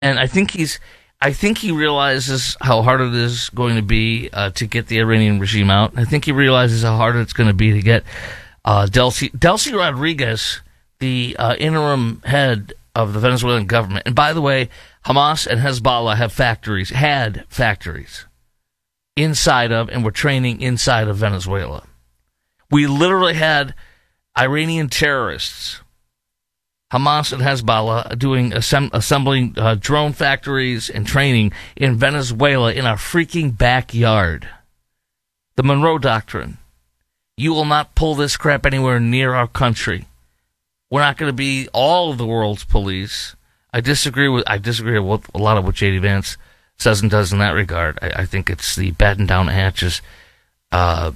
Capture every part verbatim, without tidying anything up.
And I think he's, I think he realizes how hard it is going to be uh, to get the Iranian regime out. I think he realizes how hard it's going to be to get uh, Delcy, Delcy Rodriguez, the uh, interim head of the Venezuelan government. And by the way, Hamas and Hezbollah have factories, had factories inside of, and were training inside of Venezuela. We literally had Iranian terrorists, Hamas and Hezbollah, doing assemb- assembling uh, drone factories and training in Venezuela in our freaking backyard. The Monroe Doctrine. You will not pull this crap anywhere near our country. We're not going to be all of the world's police. I disagree with I disagree with a lot of what J D Vance says and does in that regard. I, I think it's the batten down hatches uh,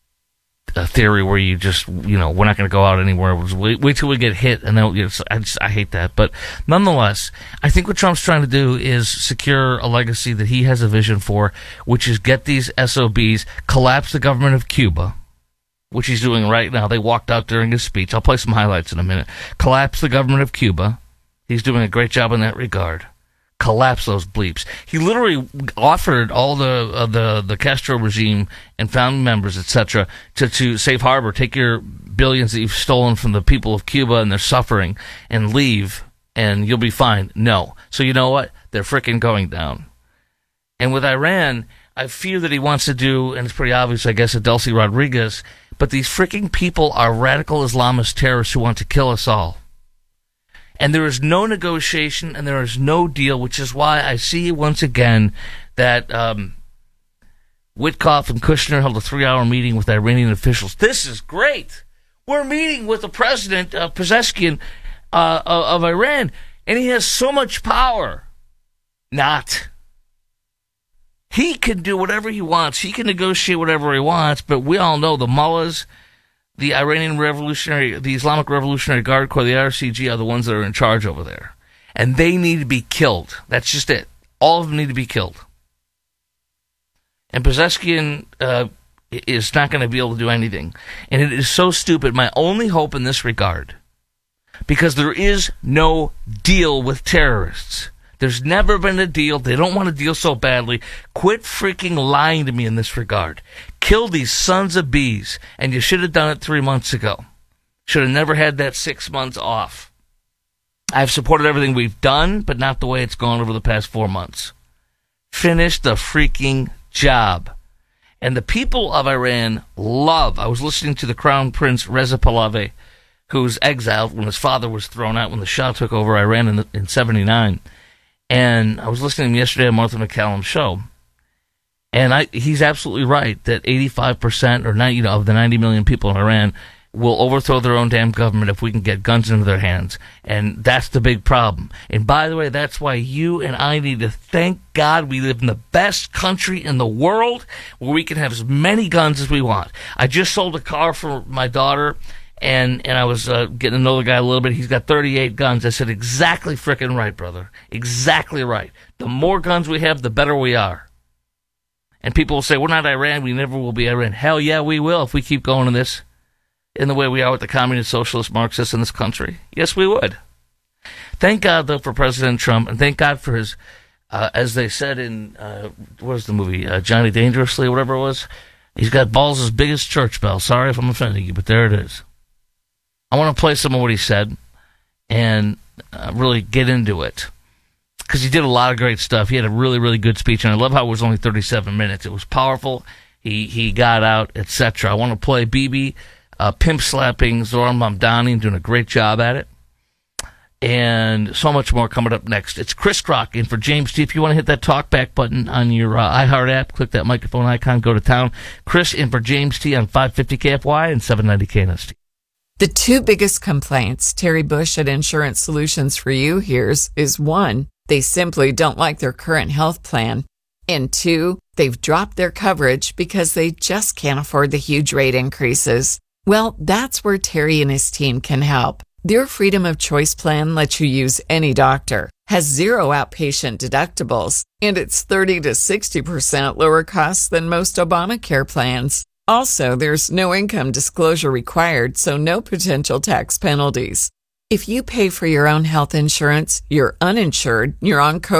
a theory where you just, you know, we're not going to go out anywhere. Wait, wait till we get hit, and then you know, I just I hate that. But nonetheless, I think what Trump's trying to do is secure a legacy that he has a vision for, which is get these S O Bs, collapse the government of Cuba, which he's doing right now. They walked out during his speech. I'll play some highlights in a minute. Collapse the government of Cuba. He's doing a great job in that regard. Collapse those bleeps. He literally offered all the uh, the the Castro regime and founding members, et cetera, to to safe harbor, take your billions that you've stolen from the people of Cuba and their suffering, and leave, and you'll be fine. No. So you know what? They're frickin' going down. And with Iran, I fear that he wants to do, and it's pretty obvious, I guess, at Delcy Rodriguez, but these fricking people are radical Islamist terrorists who want to kill us all. And there is no negotiation, and there is no deal, which is why I see once again that um, Witkoff and Kushner held a three-hour meeting with Iranian officials. This is great. We're meeting with the president, uh, Pezeshkian, uh, of Iran, and he has so much power. Not. He can do whatever he wants. He can negotiate whatever he wants, but we all know the mullahs, the Iranian Revolutionary, the Islamic Revolutionary Guard Corps, the I R C G, are the ones that are in charge over there. And they need to be killed. That's just it. All of them need to be killed. And Pezeshkian uh, is not going to be able to do anything. And it is so stupid. My only hope in this regard, because there is no deal with terrorists. There's never been a deal. They don't want to deal so badly. Quit freaking lying to me in this regard. Kill these sons of bees, and you should have done it three months ago. Should have never had that six months off. I've supported everything we've done, but not the way it's gone over the past four months. Finish the freaking job. And the people of Iran love, I was listening to the Crown Prince Reza Pahlavi, who's exiled when his father was thrown out when the Shah took over Iran in, in seventy-nine. And I was listening to him yesterday on Martha McCallum's show, and I, he's absolutely right that eighty-five percent or ninety, you know, of the ninety million people in Iran will overthrow their own damn government if we can get guns into their hands. And that's the big problem. And by the way, that's why you and I need to thank God we live in the best country in the world where we can have as many guns as we want. I just sold a car for my daughter, And and I was uh, getting to know the guy a little bit. He's got thirty-eight guns. I said, exactly frickin' right, brother. Exactly right. The more guns we have, the better we are. And people will say, we're not Iran. We never will be Iran. Hell yeah, we will if we keep going in this, in the way we are with the communist, socialist, Marxists in this country. Yes, we would. Thank God, though, for President Trump, and thank God for his, uh, as they said in, uh, what was the movie, uh, Johnny Dangerously, or whatever it was, he's got balls as big as church bells. Sorry if I'm offending you, but there it is. I want to play some of what he said and uh, really get into it, because he did a lot of great stuff. He had a really, really good speech, and I love how it was only thirty-seven minutes. It was powerful. He he got out, et cetera. I want to play Bibi uh, pimp slapping Zohran Mamdani and doing a great job at it, and so much more coming up next. It's Chris Crock in for James T. If you want to hit that talk back button on your uh, iHeart app, click that microphone icon, go to town. Chris in for James T. on five fifty K F Y and seven ninety K N S T. The two biggest complaints Terry Bush at Insurance Solutions for You hears is one, they simply don't like their current health plan, and two, they've dropped their coverage because they just can't afford the huge rate increases. Well, that's where Terry and his team can help. Their Freedom of Choice plan lets you use any doctor, has zero outpatient deductibles, and it's thirty to sixty percent lower costs than most Obamacare plans. Also, there's no income disclosure required, so no potential tax penalties. If you pay for your own health insurance, you're uninsured, you're on COVID.